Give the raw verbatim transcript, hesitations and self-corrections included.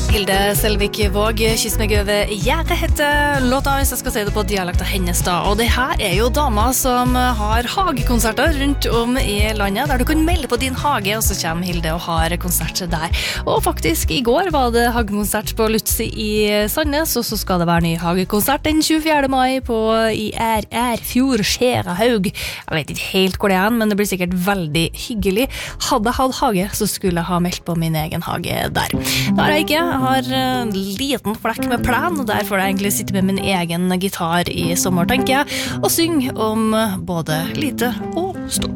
Hilde Selvik Våg, Kyss meg over gjerdet heter låta, hvis jeg skal si det på dialekt av hennes da. Og det her er jo damer som har hagekonserter rundt om i landet, der du kan melde på din hage, og så kommer Hilde og har konsert der. Og faktisk, i går var det hagekonsert på Lutzi i Sandnes, og så skal det være ny hagekonsert den tjuefjerde mai på i R R Fjord Skjerahaug. Jeg vet ikke helt hvor det er, men det blir sikkert veldig hyggelig. Hadde jeg hatt hage, så skulle jeg ha meldt på min egen hage der. Det har jeg ikke. Jeg har en liten flekk med plen, og der får jeg egentlig sitte med min egen gitar i sommer, tenker jeg, og synge om både lite og stort.